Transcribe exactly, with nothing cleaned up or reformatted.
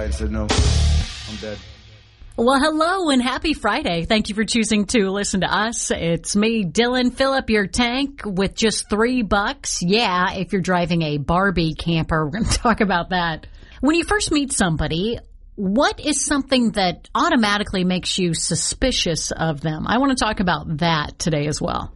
and said, no, I'm dead. Well, hello and happy Friday. Thank you for choosing to listen to us. It's me, Dylan. Fill up your tank with just three bucks. Yeah, if you're driving a Barbie camper, we're going to talk about that. When you first meet somebody, what is something that automatically makes you suspicious of them? I want to talk about that today as well.